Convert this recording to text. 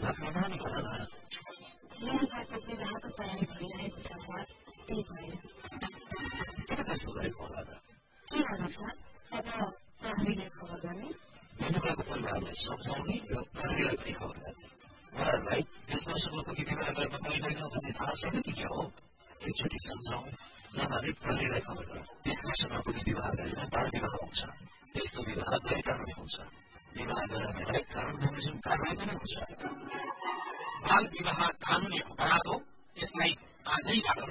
लाग्ने होला न मेरो घरको विवाहको तयारी भइरहेको छ सर त्यही भएर किन त्यस्तो गरेको होला त के गर्नु सर अब प्रहरीलाई खबर गर्ने मेनुकाको परिवारलाई सम्झाउने र प्रहरीलाई पनि खबर गर्ने उहाँहरूलाई यस वर्षको विवाह गर्न पाइँदैन भन्ने थाहा छैन कि क्या हो एकचोटि सम्झाउँ नभए प्रहरीलाई खबर गरौँ त्यस वर्ष नपुगी विवाह गरेर बाल विवाह हुन्छ त्यस्तो विवाह गैर कानुनी हुन्छ विवाह गराउनेलाई कानुन बमोजिम कारवाही पनि हुन्छ बाल विवाह कानुनी अपराध हो यसलाई आजैबाट